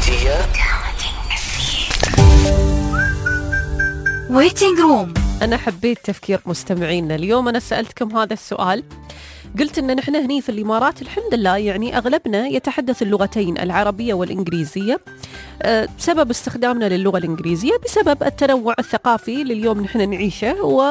ويتنج روم. أنا حبيت تفكير مستمعينا اليوم. أنا سألتكم هذا السؤال، قلت إن نحن هني في الإمارات الحمد لله يعني أغلبنا يتحدث اللغتين العربية والإنجليزية. سبب استخدامنا للغة الإنجليزية بسبب التنوع الثقافي لليوم نحن نعيشه،